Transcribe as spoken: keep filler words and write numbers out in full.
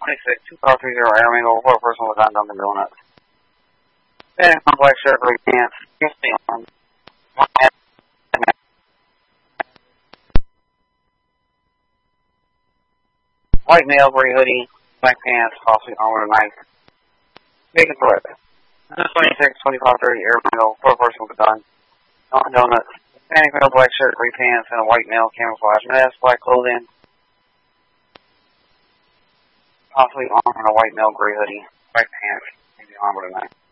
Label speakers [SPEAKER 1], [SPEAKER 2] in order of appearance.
[SPEAKER 1] twenty-six, two five three zero Air Mango, four person with Dunkin' Donuts. Then one black shirt, gray pants, fifty on. White male, gray hoodie, black pants, possibly armor knife. Bacon threat. twenty-six, twenty-five, thirty Air Mango, four person with Dunkin' Donuts. Hispanic male, black shirt, gray pants, and a white male, camouflage mask, black clothing. Possibly armor and a white male, gray hoodie, black pants, maybe armor tonight.